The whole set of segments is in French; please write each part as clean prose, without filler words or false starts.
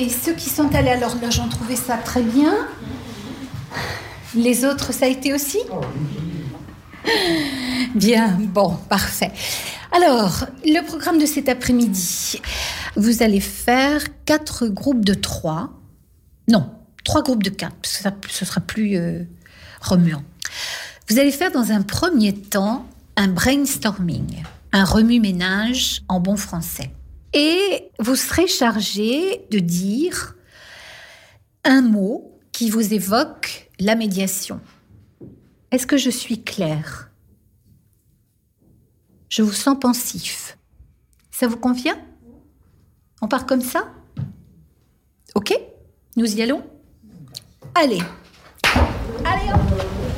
mais ceux qui sont allés à l'horloge ont trouvé ça très bien. Les autres, ça a été aussi ? Bien, bon, parfait. Alors, le programme de cet après-midi. Vous allez faire 4 groupes de 3. Non, 3 groupes de 4, parce que ça, ce sera plus remuant. Vous allez faire dans un premier temps un brainstorming, un remue-ménage en bon français. Et vous serez chargé de dire un mot qui vous évoque la médiation. Est-ce que je suis claire ? Je vous sens pensif. Ça vous convient ? On part comme ça ? Ok ? Nous y allons ? Allez. Allez, hop.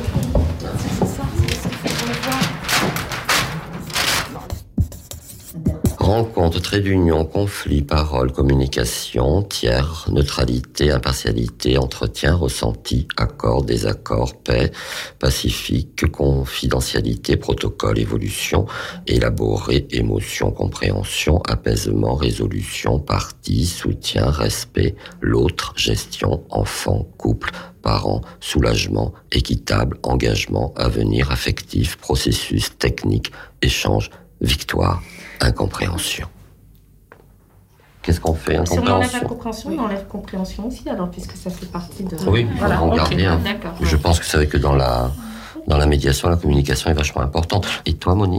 Rencontre, trait d'union, conflit, parole, communication, tiers, neutralité, impartialité, entretien, ressenti, accord, désaccord, paix, pacifique, confidentialité, protocole, évolution, élaboré, émotion, compréhension, apaisement, résolution, partie, soutien, respect, l'autre, gestion, enfant, couple, parents, soulagement, équitable, engagement, avenir, affectif, processus, technique, échange, victoire, incompréhension. Qu'est-ce qu'on fait, incompréhension ? Si on enlève incompréhension, on enlève compréhension aussi, alors, puisque ça fait partie de... Oui, il faut regarder. Hein. Je pense que c'est vrai que dans la médiation, la communication est vachement importante. Et toi, Monique ?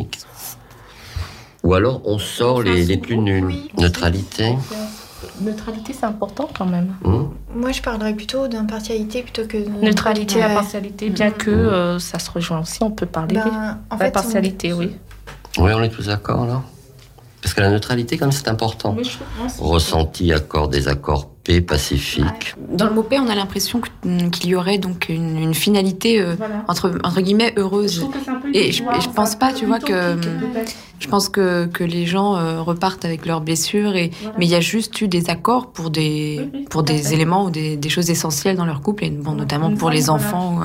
Ou alors, on sort les plus nuls. Oui. Neutralité ? Neutralité, c'est important quand même. Moi, je parlerais plutôt d'impartialité plutôt que de... Neutralité, impartialité, bien que ça se rejoint aussi, on peut parler d'impartialité, oui. Oui, on est tous d'accord, là ? Parce que la neutralité, comme c'est important. Ressenti, accord, désaccord, paix, pacifique. Dans le mot paix, on a l'impression qu'il y aurait donc une finalité entre guillemets heureuse. Et je pense pas, tu vois, que je pense que les gens repartent avec leurs blessures. Mais il y a juste eu des accords pour des éléments ou des choses essentielles dans leur couple, et notamment pour les enfants.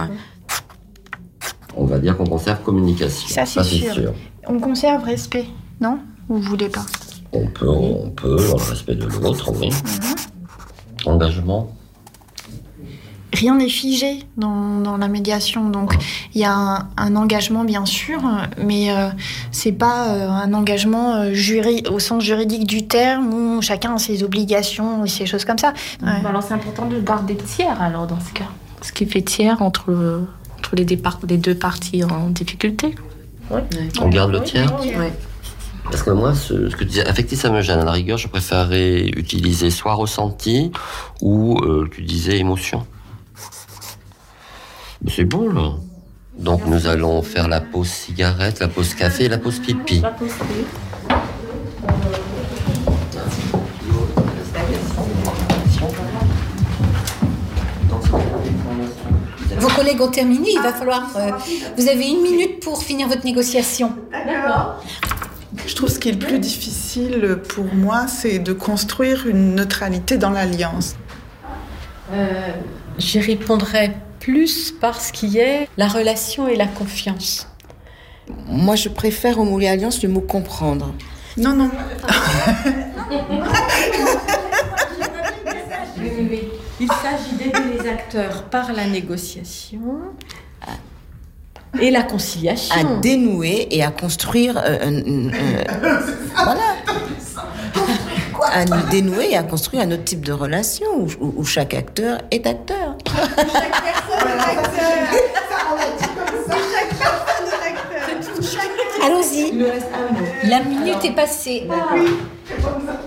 On va dire qu'on conserve communication. Ça, c'est sûr. On conserve respect, non ? Ou vous voulez pas ? On peut, dans le respect de l'autre, oui. Engagement. Rien n'est figé dans la médiation, donc il y a un engagement bien sûr, mais c'est pas un engagement au sens juridique du terme où chacun a ses obligations ou ces choses comme ça. Ouais. Alors c'est important de garder tiers alors dans ce cas, ce qui fait tiers entre les deux parties en difficulté. Ouais. On garde le tiers. Oui. Parce que moi, ce que tu disais, affectif, ça me gêne. À la rigueur, je préférerais utiliser soit ressenti ou tu disais émotion. Mais c'est bon, là. Donc, nous allons faire la pause cigarette, la pause café et la pause pipi. La pause pipi. Vos collègues ont terminé, il va falloir... vous avez 1 minute pour finir votre négociation. D'accord. Je trouve ce qui est le plus difficile pour moi, c'est de construire une neutralité dans l'alliance. J'y répondrai plus par ce qui est la relation et la confiance. Moi, je préfère au mot alliance le mot comprendre. Non. Oui. Il s'agit d'aider les acteurs par la négociation et la conciliation. À dénouer et à construire... voilà. À dénouer et à construire un autre type de relation où chaque acteur est acteur. Chaque personne est acteur. Ça, on l'a dit comme ça. Chaque personne est acteur. Allons-y. La minute est passée. Oui, c'est comme ça.